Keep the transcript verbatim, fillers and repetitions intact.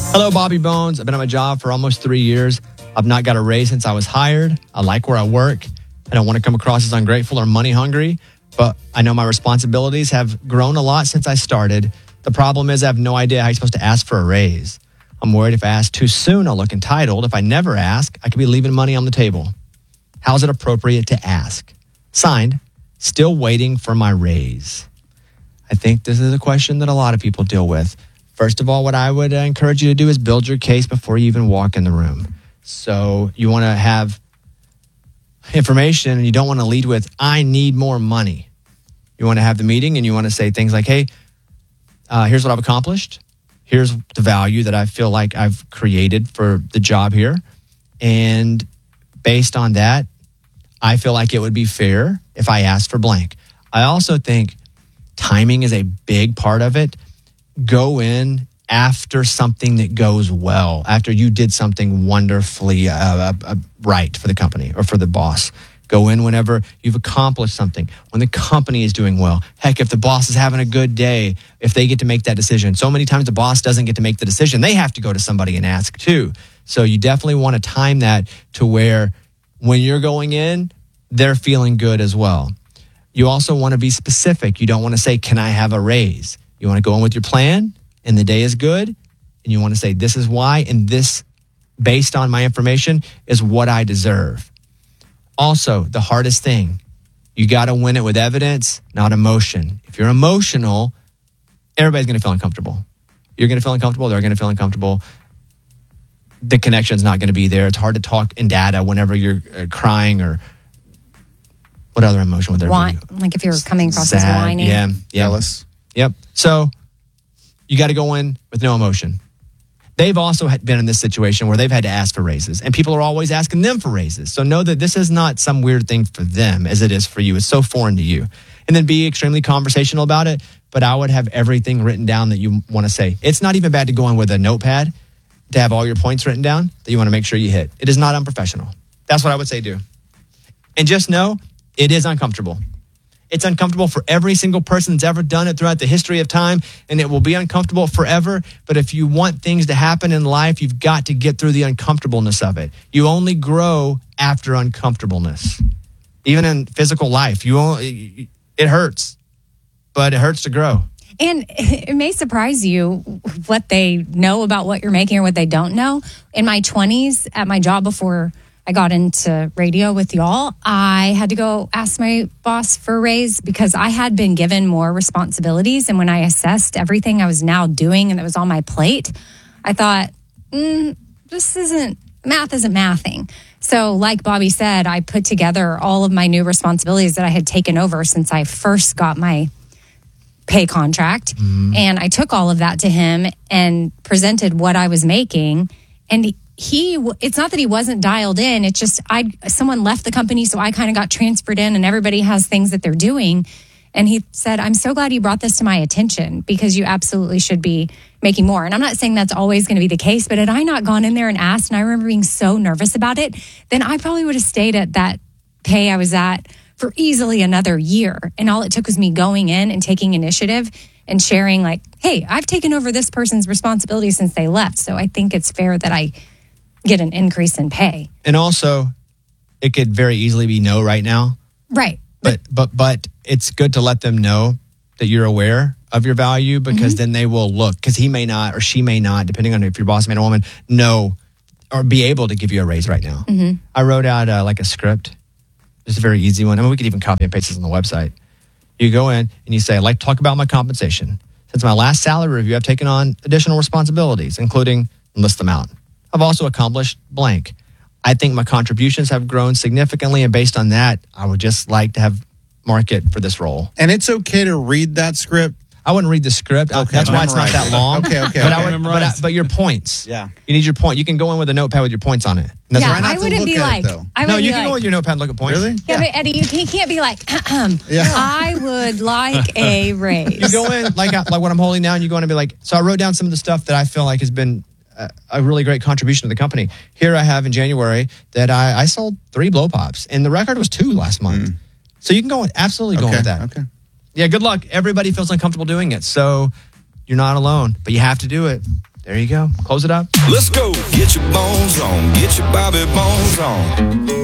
Hello, Bobby Bones. I've been at my job for almost three years. I've not got a raise since I was hired. I like where I work. I don't want to come across as ungrateful or money hungry, but I know my responsibilities have grown a lot since I started. The problem is I have no idea how you're supposed to ask for a raise. I'm worried if I ask too soon, I'll look entitled. If I never ask, I could be leaving money on the table. How is it appropriate to ask? Signed, still waiting for my raise. I think this is a question that a lot of people deal with. First of all, what I would encourage you to do is build your case before you even walk in the room. So you want to have information and you don't want to lead with, I need more money. You want to have the meeting and you want to say things like, hey, uh, here's what I've accomplished. Here's the value that I feel like I've created for the job here. And based on that, I feel like it would be fair if I asked for blank. I also think timing is a big part of it. Go in after something that goes well, after you did something wonderfully uh, uh, right for the company or for the boss. Go in whenever you've accomplished something, when the company is doing well. Heck, if the boss is having a good day, if they get to make that decision. So many times the boss doesn't get to make the decision. They have to go to somebody and ask too. So you definitely want to time that to where when you're going in, they're feeling good as well. You also want to be specific. You don't want to say, can I have a raise? You want to go in with your plan and the day is good. And you want to say, this is why. And this, based on my information, is what I deserve. Also, the hardest thing, you got to win it with evidence, not emotion. If you're emotional, everybody's going to feel uncomfortable. You're going to feel uncomfortable. They're going to feel uncomfortable. The connection's not going to be there. It's hard to talk in data whenever you're uh, crying or what other emotion would there Whine, be? like if you're coming across Sad, as whining. Yeah, yeah. Jealous. Yep. So you got to go in with no emotion. They've also been in this situation where they've had to ask for raises, and people are always asking them for raises. So know that this is not some weird thing for them as it is for you. It's so foreign to you. And then be extremely conversational about it. But I would have everything written down that you want to say. It's not even bad to go in with a notepad to have all your points written down that you want to make sure you hit. It is not unprofessional. That's what I would say do. And just know it is uncomfortable. It's uncomfortable for every single person that's ever done it throughout the history of time, and it will be uncomfortable forever. But if you want things to happen in life, you've got to get through the uncomfortableness of it. You only grow after uncomfortableness. Even in physical life, you only, it hurts, but it hurts to grow. And it may surprise you what they know about what you're making or what they don't know. In my twenties, at my job before I got into radio with y'all, I had to go ask my boss for a raise because I had been given more responsibilities. And when I assessed everything I was now doing and that was on my plate, I thought, mm, this isn't, math isn't mathing. So like Bobby said, I put together all of my new responsibilities that I had taken over since I first got my pay contract. Mm. And I took all of that to him and presented what I was making. And he, He, it's not that he wasn't dialed in. It's just I someone left the company, so I kind of got transferred in, and everybody has things that they're doing. And he said, I'm so glad you brought this to my attention because you absolutely should be making more. And I'm not saying that's always going to be the case, but had I not gone in there and asked, and I remember being so nervous about it, then I probably would have stayed at that pay I was at for easily another year. And all it took was me going in and taking initiative and sharing like, hey, I've taken over this person's responsibility since they left. So I think it's fair that I get an increase in pay. And also, it could very easily be no right now. Right. But but but it's good to let them know that you're aware of your value because mm-hmm. then they will look, because he may not or she may not, depending on if your boss, man or woman, know or be able to give you a raise right now. Mm-hmm. I wrote out uh, like a script. It's a very easy one. I mean, we could even copy and paste this on the website. You go in and you say, I'd like to talk about my compensation. Since my last salary review, I've taken on additional responsibilities, including, list them out. I've also accomplished blank. I think my contributions have grown significantly, and based on that, I would just like to have market for this role. And it's okay to read that script? I wouldn't read the script. Okay, That's why it's not that long. okay, okay. But, okay. I would, but, I, but your points. Yeah. You need your point. You can go in with a notepad with your points on it. Yeah, Try not I to wouldn't look be at like, it, I no, would you be can like, go with your notepad and look at points. Really? Yeah, yeah. But Eddie, you can't, can't be like, yeah. I would like a raise. You go in, like, like what I'm holding down, you go in and be like, so I wrote down some of the stuff that I feel like has been a really great contribution to the company. Here I have in January that I, I sold three blow pops, and the record was two last month. Mm. So you can go with, absolutely go okay, with that. Okay. Yeah, good luck. Everybody feels uncomfortable doing it, so you're not alone, but you have to do it. there you go. Close it up. Let's go. Get your bones on. Get your Bobby bones on.